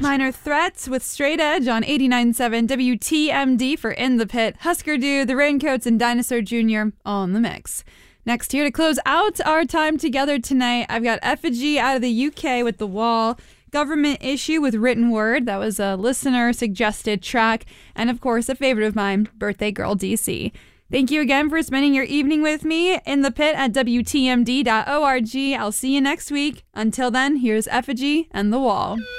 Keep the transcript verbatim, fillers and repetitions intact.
Minor Threats with Straight Edge on eighty-nine point seven W T M D for In the Pit. Husker Du, The Raincoats, and Dinosaur Junior all in the mix. Next, here to close out our time together tonight, I've got Effigy out of the U K with The Wall, Government Issue with Written Word, that was a listener-suggested track, and of course, a favorite of mine, Birthday Girl D C. Thank you again for spending your evening with me in the pit at W T M D dot org. I'll see you next week. Until then, here's Effigy and The Wall.